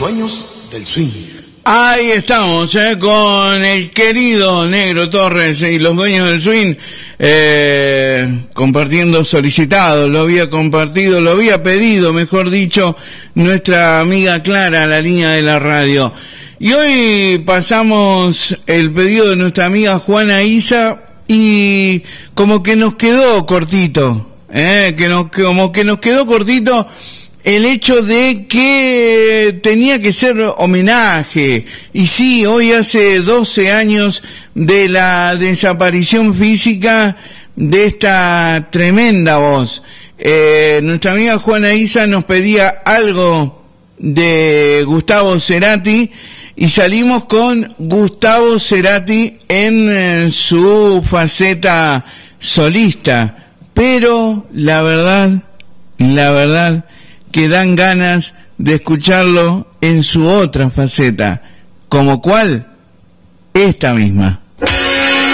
dueños del swing. Ahí estamos, con el querido Negro Torres y los dueños del swing, compartiendo solicitado, lo había compartido, lo había pedido, mejor dicho, nuestra amiga Clara a la línea de la radio. Y hoy pasamos el pedido de nuestra amiga Juana Isa y como que nos quedó cortito, como que nos quedó cortito el hecho de que tenía que ser homenaje. Y sí, hoy hace 12 años de la desaparición física de esta tremenda voz. Nuestra amiga Juana Isa nos pedía algo de Gustavo Cerati y salimos con Gustavo Cerati en su faceta solista. Pero la verdad que dan ganas de escucharlo en su otra faceta, como cuál, esta misma.